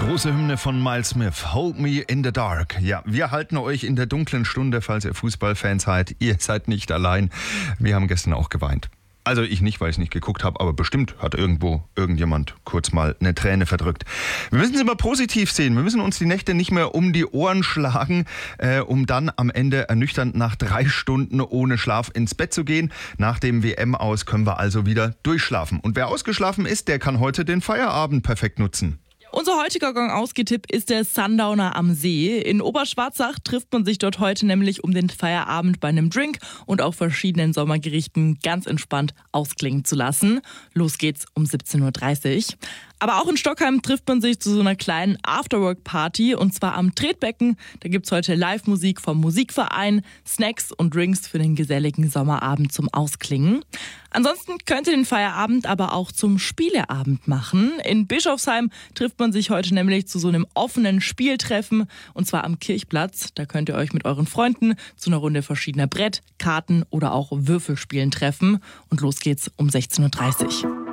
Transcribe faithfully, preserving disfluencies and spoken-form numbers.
Große Hymne von Miles Smith, Hold Me in the Dark. Ja, wir halten euch in der dunklen Stunde, falls ihr Fußballfans seid. Ihr seid nicht allein. Wir haben gestern auch geweint. Also ich nicht, weil ich nicht geguckt habe, aber bestimmt hat irgendwo irgendjemand kurz mal eine Träne verdrückt. Wir müssen es immer positiv sehen. Wir müssen uns die Nächte nicht mehr um die Ohren schlagen, äh, um dann am Ende ernüchternd nach drei Stunden ohne Schlaf ins Bett zu gehen. Nach dem W M-Aus können wir also wieder durchschlafen. Und wer ausgeschlafen ist, der kann heute den Feierabend perfekt nutzen. Unser heutiger Gong-Aus-Tipp ist der Sundowner am See. In Oberschwarzach trifft man sich dort heute nämlich, um den Feierabend bei einem Drink und auch verschiedenen Sommergerichten ganz entspannt ausklingen zu lassen. Los geht's um siebzehn Uhr dreißig. Aber auch in Stockheim trifft man sich zu so einer kleinen Afterwork-Party und zwar am Tretbecken. Da gibt's heute Live-Musik vom Musikverein, Snacks und Drinks für den geselligen Sommerabend zum Ausklingen. Ansonsten könnt ihr den Feierabend aber auch zum Spieleabend machen. In Bischofsheim trifft man sich heute nämlich zu so einem offenen Spieltreffen und zwar am Kirchplatz. Da könnt ihr euch mit euren Freunden zu einer Runde verschiedener Brett-, Karten- oder auch Würfelspielen treffen. Und los geht's um sechzehn Uhr dreißig.